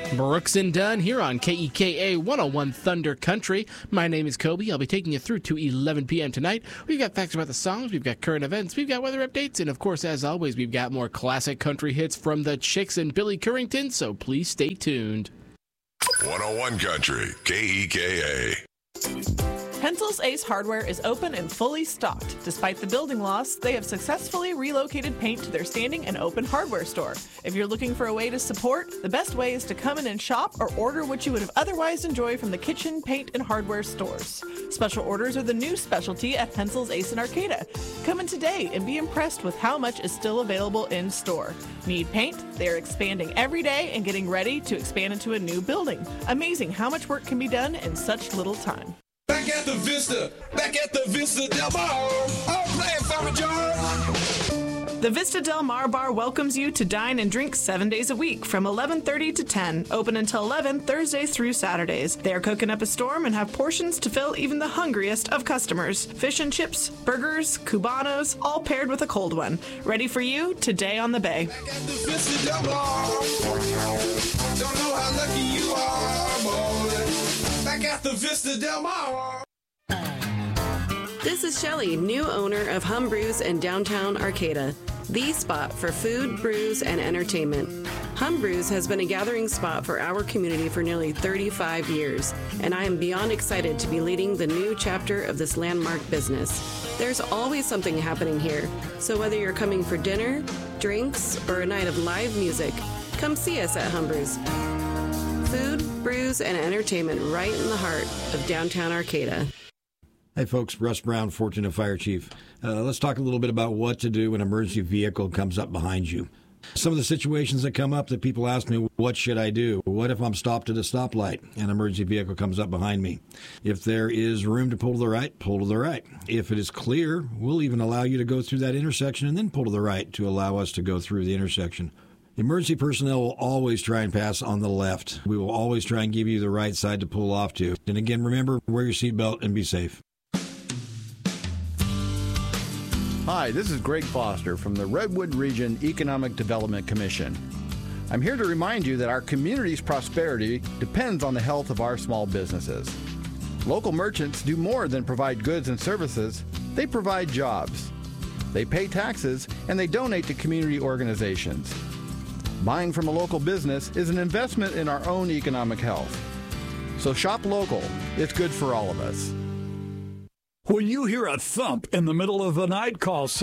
Brooks and Dunn here on KEKA 101 Thunder Country. My name is Kobe. I'll be taking you through to 11 p.m. tonight. We've got facts about the songs, we've got current events, we've got weather updates, and of course, as always, we've got more classic country hits from the Chicks and Billy Currington, so please stay tuned. 101 Country, KEKA. Pencil's Ace Hardware is open and fully stocked. Despite the building loss, they have successfully relocated paint to their standing and open hardware store. If you're looking for a way to support, the best way is to come in and shop or order what you would have otherwise enjoyed from the kitchen, paint, and hardware stores. Special orders are the new specialty at Pencil's Ace in Arcata. Come in today and be impressed with how much is still available in store. Need paint? They're expanding every day and getting ready to expand into a new building. Amazing how much work can be done in such little time. Back at the Vista Del Mar, all playing for a jar. The Vista Del Mar Bar welcomes you to dine and drink 7 days a week from 11:30 to 10, open until 11 Thursdays through Saturdays. They are cooking up a storm and have portions to fill even the hungriest of customers. Fish and chips, burgers, cubanos, all paired with a cold one. Ready for you today on the bay. Back at the Vista Del Mar, don't know how lucky you are, boy. Back at the Vista Del Mar. This is Shelley, new owner of Hum Brews in downtown Arcata, the spot for food, brews, and entertainment. Hum Brews has been a gathering spot for our community for nearly 35 years, and I am beyond excited to be leading the new chapter of this landmark business. There's always something happening here, so whether you're coming for dinner, drinks, or a night of live music, come see us at Hum Brews. Food, brews, and entertainment right in the heart of downtown Arcata. Hi, folks. Russ Brown, Fortuna Fire Chief. Let's talk a little bit about what to do when an emergency vehicle comes up behind you. Some of the situations that come up that people ask me, what should I do? What if I'm stopped at a stoplight and an emergency vehicle comes up behind me? If there is room to pull to the right, pull to the right. If it is clear, we'll even allow you to go through that intersection and then pull to the right to allow us to go through the intersection. Emergency personnel will always try and pass on the left. We will always try and give you the right side to pull off to. And again, remember, wear your seatbelt and be safe. Hi, this is Greg Foster from the Redwood Region Economic Development Commission. I'm here to remind you that our community's prosperity depends on the health of our small businesses. Local merchants do more than provide goods and services. They provide jobs. They pay taxes, and they donate to community organizations. Buying from a local business is an investment in our own economic health. So shop local. It's good for all of us. When you hear a thump in the middle of the night, call